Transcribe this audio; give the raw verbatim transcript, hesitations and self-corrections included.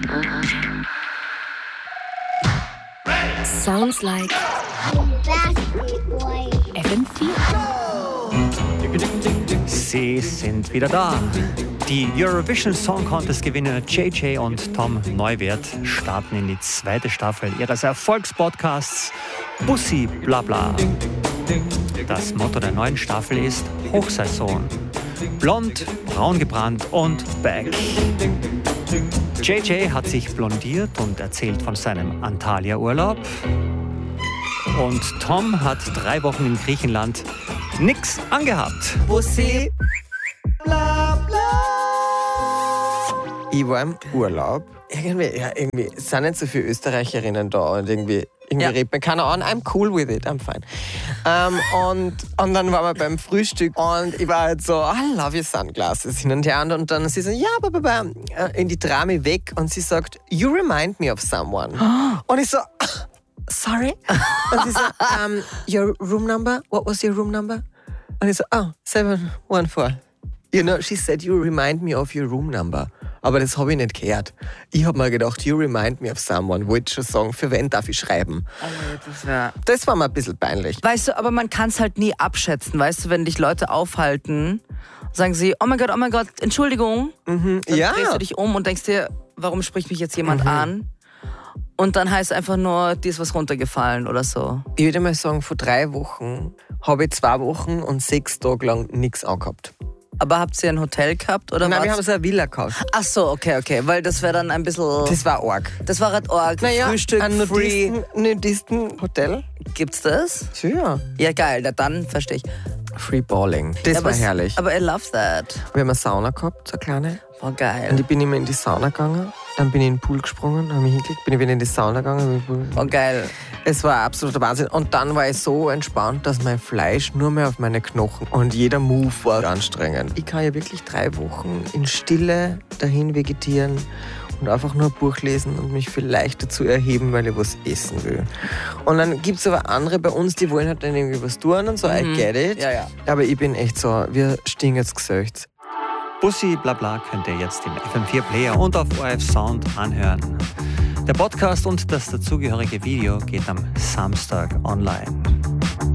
Sounds like F M vier. Sie sind wieder da. Die Eurovision Song Contest Gewinner J J und Tom Neuwirth starten in die zweite Staffel ihres Erfolgspodcasts Bussi Blabla. Das Motto der neuen Staffel ist Hochsaison. Blond, braun gebrannt und back. J J hat sich blondiert und erzählt von seinem Antalya-Urlaub. Und Tom hat drei Wochen in Griechenland nix angehabt. Bussi Blabla. Ich war im Urlaub. Irgendwie, ja, irgendwie sind nicht so viele Österreicherinnen da und irgendwie, irgendwie ja. redet mir keiner an. I'm cool with it, I'm fine. Ähm, und, und dann waren wir beim Frühstück und ich war halt so, I love your sunglasses hin und her. Und dann sie so, ja, ba, ba, ba, in die Drame weg und sie sagt, you remind me of someone. Und ich so, sorry? Und sie so, um, your room number? What was your room number? Und ich so, oh, seven one four. You know, she said, you remind me of your room number. Aber das habe ich nicht gehört. Ich habe mir gedacht, you remind me of someone. Wollte schon sagen, für wen darf ich schreiben? Also, das, wär das war mir ein bisschen peinlich. Weißt du, aber man kann es halt nie abschätzen. Weißt du, wenn dich Leute aufhalten, sagen sie, oh mein Gott, oh mein Gott, Entschuldigung. Mhm. Dann ja. drehst du dich um und denkst dir, warum spricht mich jetzt jemand mhm. an? Und dann heißt es einfach nur, dir ist was runtergefallen oder so. Ich würde mal sagen, vor drei Wochen habe ich zwei Wochen und sechs Tage lang nichts angehabt. Aber habt ihr ein Hotel gehabt? Oder Nein, war's? wir haben so eine Villa gekauft. Ach so, okay, okay. Weil das wäre dann ein bisschen... Das war arg. Das war halt arg. Naja, Frühstück, ein free. Nudisten-Hotel. Gibt's das? Ja. Ja, geil. Na, dann verstehe ich. Free Balling. Das ja, war aber herrlich. Es, aber I love that. Wir haben eine Sauna gehabt, so eine kleine. War geil. Und ich bin immer in die Sauna gegangen. Dann bin ich in den Pool gesprungen, habe mich hingelegt, bin ich wieder in die Sauna gegangen. War geil. Es war absoluter Wahnsinn. Und dann war ich so entspannt, dass mein Fleisch nur mehr auf meine Knochen und jeder Move war anstrengend. Ich kann ja wirklich drei Wochen in Stille dahin vegetieren und einfach nur ein Buch lesen und mich vielleicht dazu erheben, weil ich was essen will. Und dann gibt es aber andere bei uns, die wollen halt dann irgendwie was tun und so, mhm. I get it. Ja, ja. Aber ich bin echt so, wir stehen jetzt Gesöchts. Bussi Blabla könnt ihr jetzt im F M vier Player und auf O R F Sound anhören. Der Podcast und das dazugehörige Video geht am Samstag online.